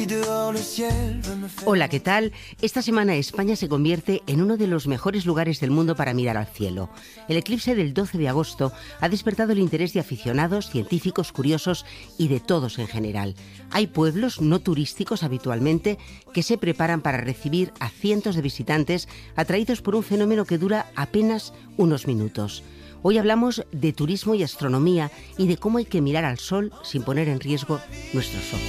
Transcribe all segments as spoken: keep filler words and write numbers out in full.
Hola, ¿qué tal? Esta semana España se convierte en uno de los mejores lugares del mundo para mirar al cielo. El eclipse del doce de agosto ha despertado el interés de aficionados, científicos, curiosos y de todos en general. Hay pueblos no turísticos habitualmente que se preparan para recibir a cientos de visitantes atraídos por un fenómeno que dura apenas unos minutos. Hoy hablamos de turismo y astronomía y de cómo hay que mirar al sol sin poner en riesgo nuestros ojos.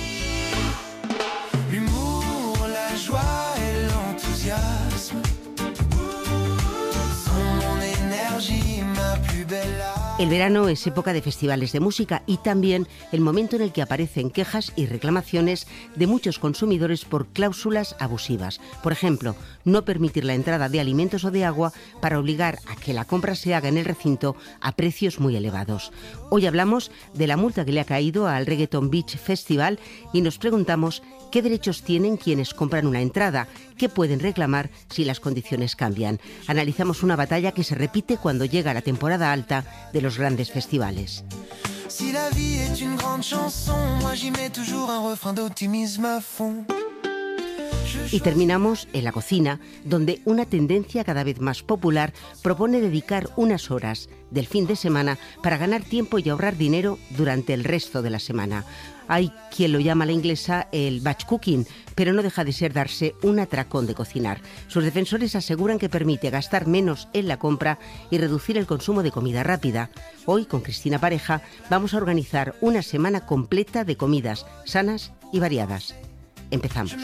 El verano es época de festivales de música y también el momento en el que aparecen quejas y reclamaciones de muchos consumidores por cláusulas abusivas. Por ejemplo, no permitir la entrada de alimentos o de agua para obligar a que la compra se haga en el recinto a precios muy elevados. Hoy hablamos de la multa que le ha caído al Reggaeton Beach Festival y nos preguntamos qué derechos tienen quienes compran una entrada, qué pueden reclamar si las condiciones cambian. Analizamos una batalla que se repite cuando llega la temporada alta de los grandes festivales. Si la vie est une grande chanson, moi j'y mets toujours un refrain d'optimisme à fond. Y terminamos en la cocina, donde una tendencia cada vez más popular propone dedicar unas horas del fin de semana para ganar tiempo y ahorrar dinero durante el resto de la semana. Hay quien lo llama a la inglesa el batch cooking, pero no deja de ser darse un atracón de cocinar. Sus defensores aseguran que permite gastar menos en la compra y reducir el consumo de comida rápida. Hoy, con Cristina Pareja, vamos a organizar una semana completa de comidas sanas y variadas. Empezamos.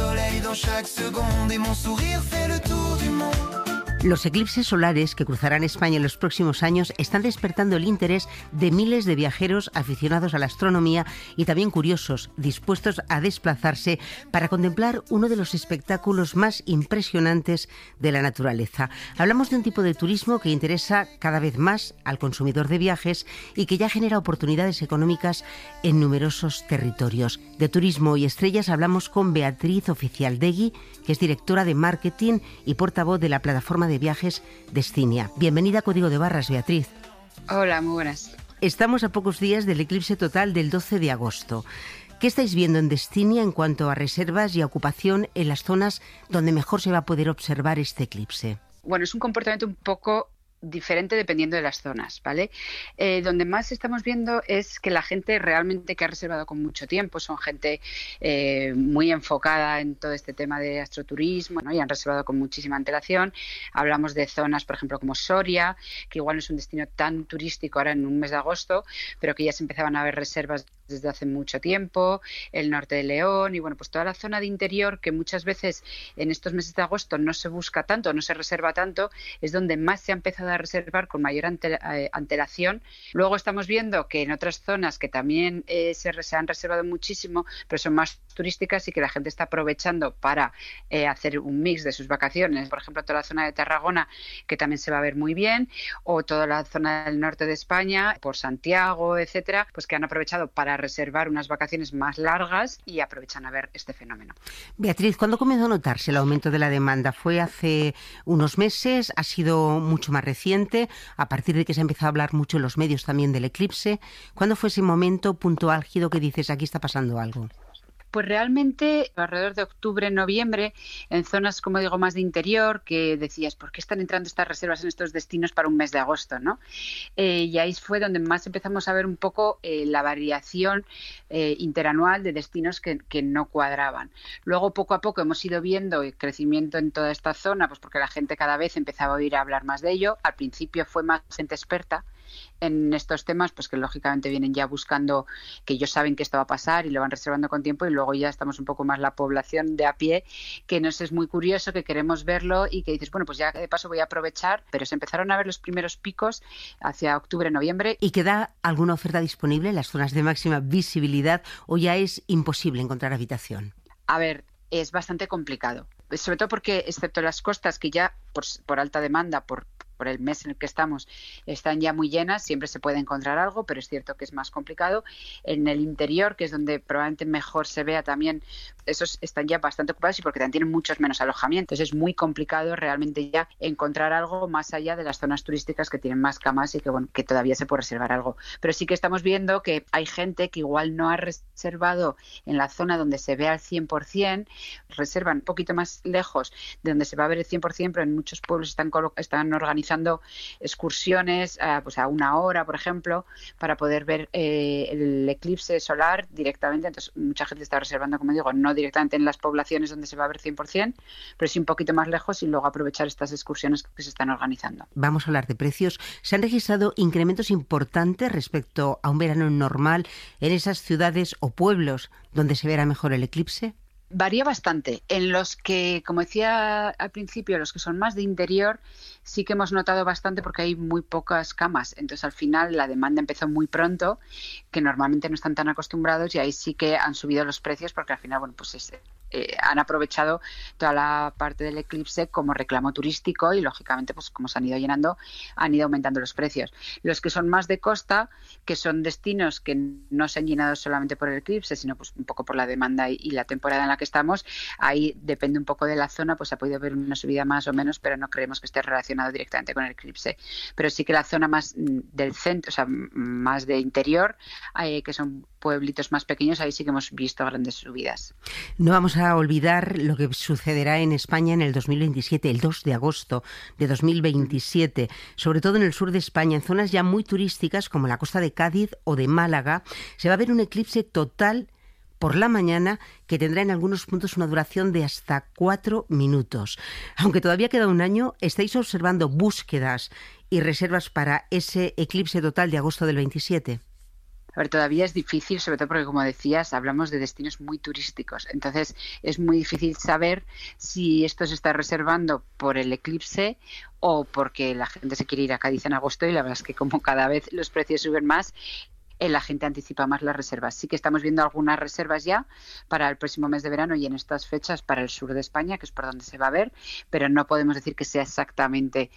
Los eclipses solares que cruzarán España en los próximos años están despertando el interés de miles de viajeros aficionados a la astronomía y también curiosos, dispuestos a desplazarse para contemplar uno de los espectáculos más impresionantes de la naturaleza. Hablamos de un tipo de turismo que interesa cada vez más al consumidor de viajes y que ya genera oportunidades económicas en numerosos territorios. De turismo y estrellas hablamos con Beatriz Oficialdegui, que es directora de marketing y portavoz de la plataforma de de viajes Destinia. Bienvenida a Código de Barras, Beatriz. Hola, muy buenas. Estamos a pocos días del eclipse total del doce de agosto. ¿Qué estáis viendo en Destinia en cuanto a reservas y a ocupación en las zonas donde mejor se va a poder observar este eclipse? Bueno, es un comportamiento un poco diferente dependiendo de las zonas, ¿vale? Eh, donde más estamos viendo es que la gente realmente que ha reservado con mucho tiempo, son gente eh, muy enfocada en todo este tema de astroturismo, ¿no? Y han reservado con muchísima antelación. Hablamos de zonas, por ejemplo, como Soria, que igual no es un destino tan turístico ahora en un mes de agosto, pero que ya se empezaban a ver reservas desde hace mucho tiempo, el norte de León y bueno, pues toda la zona de interior que muchas veces en estos meses de agosto no se busca tanto, no se reserva tanto, es donde más se ha empezado a reservar con mayor antelación. Luego estamos viendo que en otras zonas que también eh, se, se han reservado muchísimo, pero son más turísticas y que la gente está aprovechando para eh, hacer un mix de sus vacaciones. Por ejemplo, toda la zona de Tarragona, que también se va a ver muy bien, o toda la zona del norte de España, por Santiago, etcétera, pues que han aprovechado para reservar unas vacaciones más largas y aprovechan a ver este fenómeno. Beatriz, ¿cuándo comenzó a notarse el aumento de la demanda? ¿Fue hace unos meses? ¿Ha sido mucho más reciente? A partir de que se ha empezado a hablar mucho en los medios también del eclipse. ¿Cuándo fue ese momento punto álgido que dices aquí está pasando algo? Pues realmente alrededor de octubre, noviembre, en zonas, como digo, más de interior, que decías, ¿por qué están entrando estas reservas en estos destinos para un mes de agosto, ¿no? Eh, y ahí fue donde más empezamos a ver un poco eh, la variación eh, interanual de destinos que, que no cuadraban. Luego, poco a poco, hemos ido viendo el crecimiento en toda esta zona, pues porque la gente cada vez empezaba a oír hablar más de ello. Al principio fue más gente experta en estos temas, pues que lógicamente vienen ya buscando, que ellos saben que esto va a pasar y lo van reservando con tiempo, y luego ya estamos un poco más la población de a pie, que nos es muy curioso, que queremos verlo y que dices, bueno, pues ya de paso voy a aprovechar, pero se empezaron a ver los primeros picos hacia octubre, noviembre. ¿Y queda alguna oferta disponible en las zonas de máxima visibilidad o ya es imposible encontrar habitación? A ver, es bastante complicado, sobre todo porque, excepto las costas, que ya por, por alta demanda, por por el mes en el que estamos, están ya muy llenas, siempre se puede encontrar algo, pero es cierto que es más complicado. En el interior, que es donde probablemente mejor se vea también, esos están ya bastante ocupados y porque también tienen muchos menos alojamientos. Es muy complicado realmente ya encontrar algo más allá de las zonas turísticas que tienen más camas y que, bueno, que todavía se puede reservar algo. Pero sí que estamos viendo que hay gente que igual no ha reservado en la zona donde se ve al cien por ciento, reservan un poquito más lejos de donde se va a ver el cien por ciento, pero en muchos pueblos están, están organizando excursiones a, pues a una hora, por ejemplo, para poder ver eh, el eclipse solar directamente. Entonces, mucha gente está reservando, como digo, no directamente en las poblaciones donde se va a ver cien por ciento, pero sí un poquito más lejos y luego aprovechar estas excursiones que se están organizando. Vamos a hablar de precios. ¿Se han registrado incrementos importantes respecto a un verano normal en esas ciudades o pueblos donde se verá mejor el eclipse? Varía bastante. En los que, como decía al principio, los que son más de interior, sí que hemos notado bastante porque hay muy pocas camas. Entonces, al final, la demanda empezó muy pronto, que normalmente no están tan acostumbrados, y ahí sí que han subido los precios porque al final, bueno, pues es, eh, han aprovechado toda la parte del eclipse como reclamo turístico y, lógicamente, pues como se han ido llenando, han ido aumentando los precios. Los que son más de costa, que son destinos que no se han llenado solamente por el eclipse, sino pues un poco por la demanda y, y la temporada en la que estamos, ahí depende un poco de la zona, pues ha podido haber una subida más o menos, pero no creemos que esté relacionado directamente con el eclipse. Pero sí que la zona más del centro, o sea, más de interior, eh, que son pueblitos más pequeños, ahí sí que hemos visto grandes subidas. No vamos a olvidar lo que sucederá en España en el dos mil veintisiete, el dos de agosto de dos mil veintisiete, sobre todo en el sur de España, en zonas ya muy turísticas como la costa de Cádiz o de Málaga, se va a ver un eclipse total por la mañana que tendrá en algunos puntos una duración de hasta cuatro minutos. Aunque todavía queda un año, ¿estáis observando búsquedas y reservas para ese eclipse total de agosto del veintisiete? A ver, todavía es difícil, sobre todo porque, como decías, hablamos de destinos muy turísticos. Entonces, es muy difícil saber si esto se está reservando por el eclipse o porque la gente se quiere ir a Cádiz en agosto, y la verdad es que como cada vez los precios suben más, la gente anticipa más las reservas. Sí que estamos viendo algunas reservas ya para el próximo mes de verano y en estas fechas para el sur de España, que es por donde se va a ver, pero no podemos decir que sea exactamente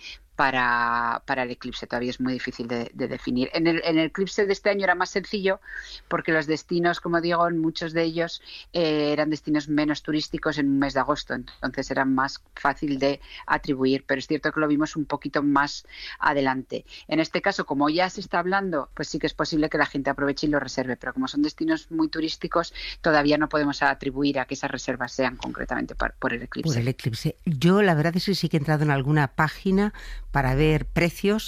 para, para el eclipse. Todavía es muy difícil de, de definir. En el, en el eclipse de este año era más sencillo porque los destinos, como digo, muchos de ellos eh, eran destinos menos turísticos en un mes de agosto, entonces era más fácil de atribuir, pero es cierto que lo vimos un poquito más adelante. En este caso, como ya se está hablando, pues sí que es posible que la gente aproveche y lo reserve, pero como son destinos muy turísticos, todavía no podemos atribuir a que esas reservas sean concretamente por, por el eclipse. Por el eclipse. Yo la verdad es que sí que he entrado en alguna página para ver precios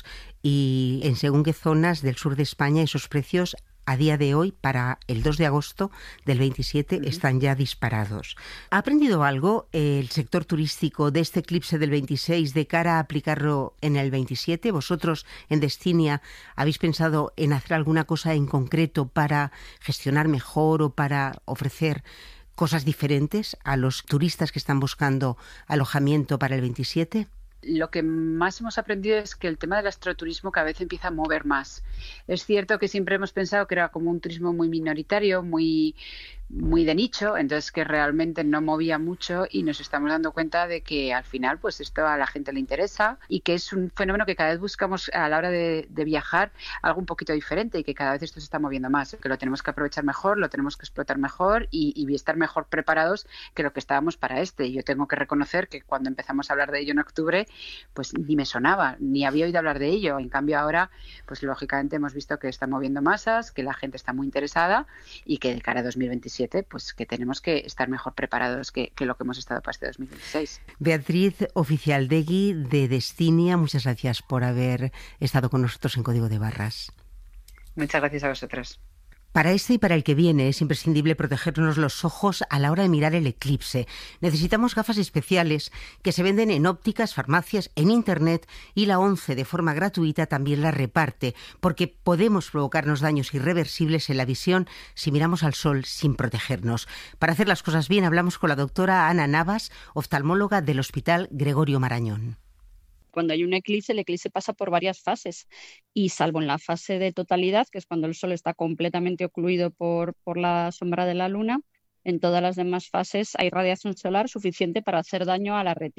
y en según qué zonas del sur de España esos precios a día de hoy para el dos de agosto del veintisiete uh-huh. están ya disparados. ¿Ha aprendido algo el sector turístico de este eclipse del veintiséis de cara a aplicarlo en el veintisiete? ¿Vosotros en Destinia habéis pensado en hacer alguna cosa en concreto para gestionar mejor o para ofrecer cosas diferentes a los turistas que están buscando alojamiento para el veintisiete? Lo que más hemos aprendido es que el tema del astroturismo cada vez empieza a mover más. Es cierto que siempre hemos pensado que era como un turismo muy minoritario, muy muy de nicho, entonces que realmente no movía mucho, y nos estamos dando cuenta de que al final pues esto a la gente le interesa y que es un fenómeno que cada vez buscamos a la hora de, de viajar algo un poquito diferente, y que cada vez esto se está moviendo más, que lo tenemos que aprovechar mejor, lo tenemos que explotar mejor y, y estar mejor preparados que lo que estábamos para este. Y yo tengo que reconocer que cuando empezamos a hablar de ello en octubre pues ni me sonaba, ni había oído hablar de ello. En cambio ahora pues lógicamente hemos visto que está moviendo masas, que la gente está muy interesada y que de cara a dos mil veintisiete pues que tenemos que estar mejor preparados que, que lo que hemos estado para este dos mil veintiséis. Beatriz Oficialdegui de Destinia, muchas gracias por haber estado con nosotros en Código de Barras. Muchas gracias a vosotros. Para este y para el que viene es imprescindible protegernos los ojos a la hora de mirar el eclipse. Necesitamos gafas especiales que se venden en ópticas, farmacias, en internet, y la ONCE de forma gratuita también las reparte, porque podemos provocarnos daños irreversibles en la visión si miramos al sol sin protegernos. Para hacer las cosas bien hablamos con la doctora Ana Navas, oftalmóloga del Hospital Gregorio Marañón. Cuando hay un eclipse, el eclipse pasa por varias fases y salvo en la fase de totalidad, que es cuando el sol está completamente ocluido por, por la sombra de la luna, en todas las demás fases hay radiación solar suficiente para hacer daño a la retina.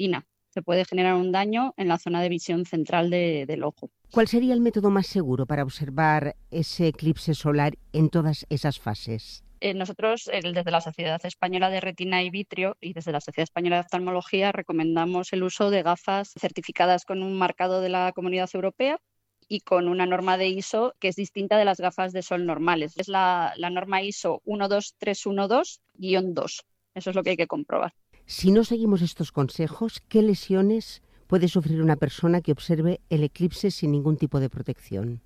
Se puede generar un daño en la zona de visión central de, del ojo. ¿Cuál sería el método más seguro para observar ese eclipse solar en todas esas fases? Eh, nosotros, eh, desde la Sociedad Española de Retina y Vitrio y desde la Sociedad Española de Oftalmología, recomendamos el uso de gafas certificadas con un marcado de la Comunidad Europea y con una norma de I S O que es distinta de las gafas de sol normales. Es la, la norma I S O uno dos tres uno dos guión dos. Eso es lo que hay que comprobar. Si no seguimos estos consejos, ¿qué lesiones puede sufrir una persona que observe el eclipse sin ningún tipo de protección?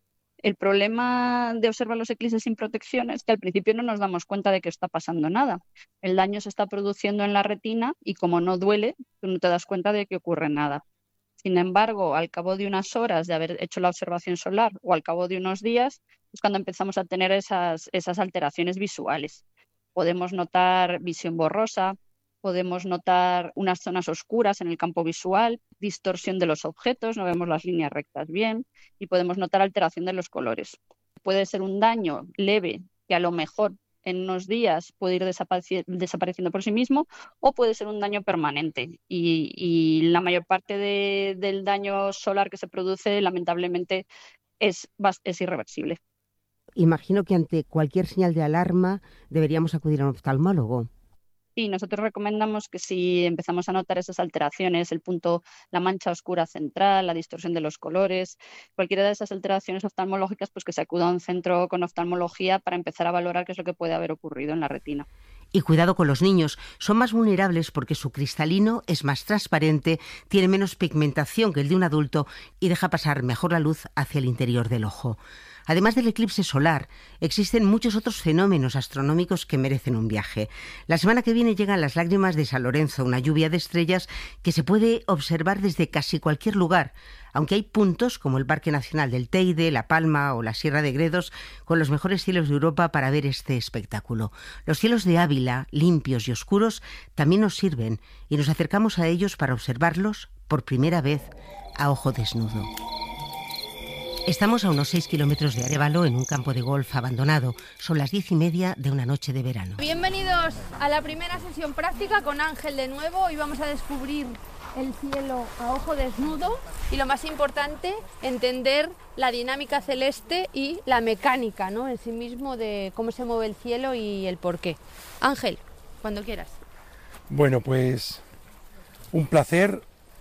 El problema de observar los eclipses sin protección es que al principio no nos damos cuenta de que está pasando nada. El daño se está produciendo en la retina y como no duele, tú no te das cuenta de que ocurre nada. Sin embargo, al cabo de unas horas de haber hecho la observación solar o al cabo de unos días, es cuando empezamos a tener esas, esas alteraciones visuales. Podemos notar visión borrosa, podemos notar unas zonas oscuras en el campo visual, distorsión de los objetos, no vemos las líneas rectas bien y podemos notar alteración de los colores. Puede ser un daño leve que a lo mejor en unos días puede ir desapareci- desapareciendo por sí mismo o puede ser un daño permanente y, y la mayor parte de, del daño solar que se produce lamentablemente es, es irreversible. Imagino que ante cualquier señal de alarma deberíamos acudir a un oftalmólogo. Sí, nosotros recomendamos que si empezamos a notar esas alteraciones, el punto, la mancha oscura central, la distorsión de los colores, cualquiera de esas alteraciones oftalmológicas, pues que se acuda a un centro con oftalmología para empezar a valorar qué es lo que puede haber ocurrido en la retina. Y cuidado con los niños, son más vulnerables porque su cristalino es más transparente, tiene menos pigmentación que el de un adulto y deja pasar mejor la luz hacia el interior del ojo. Además del eclipse solar, existen muchos otros fenómenos astronómicos que merecen un viaje. La semana que viene llegan las lágrimas de San Lorenzo, una lluvia de estrellas que se puede observar desde casi cualquier lugar, aunque hay puntos como el Parque Nacional del Teide, La Palma o la Sierra de Gredos con los mejores cielos de Europa para ver este espectáculo. Los cielos de Ávila, limpios y oscuros, también nos sirven y nos acercamos a ellos para observarlos por primera vez a ojo desnudo. Estamos a unos seis kilómetros de Arévalo en un campo de golf abandonado. Son las diez y media de una noche de verano. Bienvenidos a la primera sesión práctica con Ángel de nuevo. Hoy vamos a descubrir el cielo a ojo desnudo y lo más importante, entender la dinámica celeste y la mecánica, ¿no?, en sí mismo de cómo se mueve el cielo y el porqué. Ángel, cuando quieras. Bueno, pues un placer.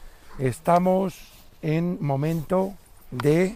Estamos en momento de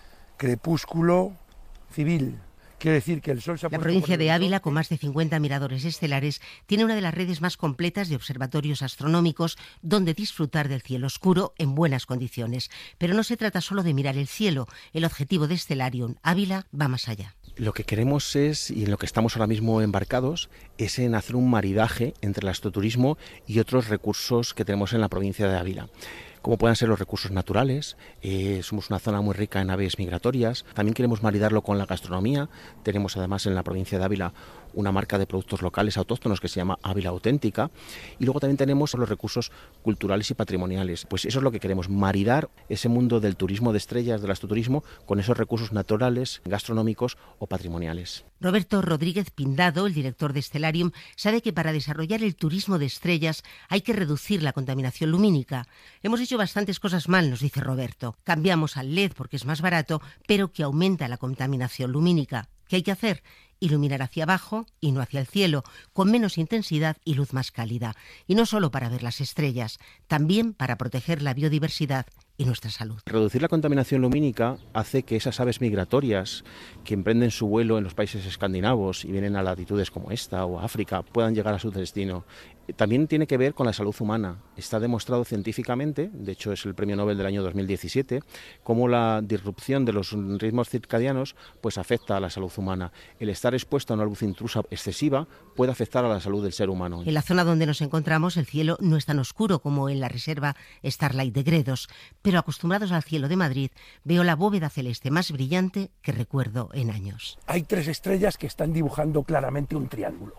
crepúsculo civil. Quiere decir que el sol se ha La puesto provincia por de el Ávila, horizonte. con más de cincuenta miradores estelares, tiene una de las redes más completas de observatorios astronómicos donde disfrutar del cielo oscuro en buenas condiciones. Pero no se trata solo de mirar el cielo. El objetivo de Stellarium Ávila va más allá. Lo que queremos es, y en lo que estamos ahora mismo embarcados, es en hacer un maridaje entre el astroturismo y otros recursos que tenemos en la provincia de Ávila, como puedan ser los recursos naturales. Eh, somos una zona muy rica en aves migratorias. También queremos maridarlo con la gastronomía. Tenemos además en la provincia de Ávila una marca de productos locales autóctonos que se llama Ávila Auténtica. Y luego también tenemos los recursos culturales y patrimoniales. Pues eso es lo que queremos, maridar ese mundo del turismo de estrellas, del astroturismo, con esos recursos naturales, gastronómicos o patrimoniales. Roberto Rodríguez Pindado, el director de Stellarium, sabe que para desarrollar el turismo de estrellas hay que reducir la contaminación lumínica. Hemos hecho bastantes cosas mal, nos dice Roberto. Cambiamos al L E D porque es más barato, pero que aumenta la contaminación lumínica. ¿Qué hay que hacer? Iluminar hacia abajo y no hacia el cielo, con menos intensidad y luz más cálida. Y no solo para ver las estrellas, también para proteger la biodiversidad y nuestra salud. Reducir la contaminación lumínica hace que esas aves migratorias que emprenden su vuelo en los países escandinavos y vienen a latitudes como esta o África puedan llegar a su destino. También tiene que ver con la salud humana. Está demostrado científicamente, de hecho es el premio Nobel del año dos mil diecisiete, cómo la disrupción de los ritmos circadianos pues afecta a la salud humana. El estar expuesto a una luz intrusa excesiva puede afectar a la salud del ser humano. En la zona donde nos encontramos el cielo no es tan oscuro como en la reserva Starlight de Gredos, pero acostumbrados al cielo de Madrid, veo la bóveda celeste más brillante que recuerdo en años. Hay tres estrellas que están dibujando claramente un triángulo.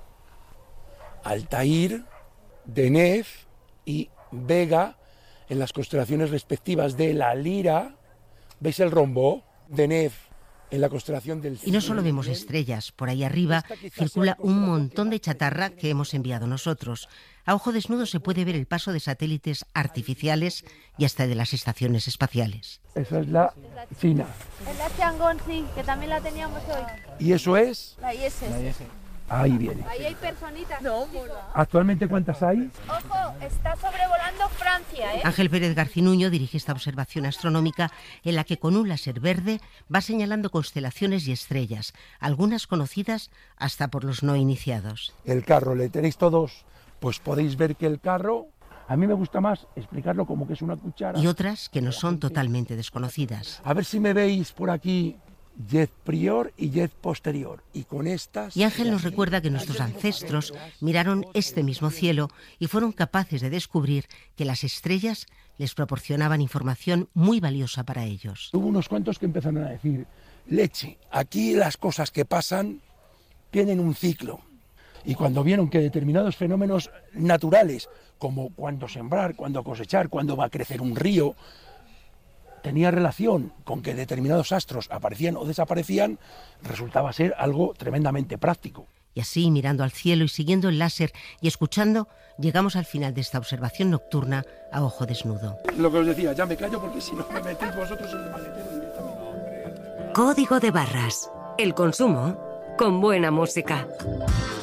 Altair, Deneb y Vega, en las constelaciones respectivas de la Lira. ¿Veis el rombo? Deneb en la constelación del... Y no solo vemos estrellas, por ahí arriba circula un montón de chatarra que hemos enviado nosotros. A ojo desnudo se puede ver el paso de satélites artificiales y hasta de las estaciones espaciales. Esa es la China. Es la Chang'e, sí, que también la teníamos hoy. ¿Y eso es? La I S S. Ahí viene. Ahí hay personitas. No, mola. ¿Actualmente cuántas hay? Ojo, está sobrevolando Francia, ¿eh? Ángel Pérez Garcinuño dirige esta observación astronómica en la que con un láser verde va señalando constelaciones y estrellas, algunas conocidas hasta por los no iniciados. El carro, ¿le tenéis todos? Pues podéis ver que el carro, a mí me gusta más explicarlo como que es una cuchara. Y otras que no son totalmente desconocidas. A ver si me veis por aquí, yez prior y yez posterior. Y con estas... Y Ángel nos recuerda que nuestros ancestros miraron este mismo cielo y fueron capaces de descubrir que las estrellas les proporcionaban información muy valiosa para ellos. Hubo unos cuantos que empezaron a decir, leche, aquí las cosas que pasan tienen un ciclo. Y cuando vieron que determinados fenómenos naturales, como cuándo sembrar, cuándo cosechar, cuándo va a crecer un río, tenía relación con que determinados astros aparecían o desaparecían, resultaba ser algo tremendamente práctico. Y así, mirando al cielo y siguiendo el láser y escuchando, llegamos al final de esta observación nocturna a ojo desnudo. Lo que os decía, ya me callo porque si no me metéis vosotros en el maletero directamente. Código de barras. El consumo con buena música.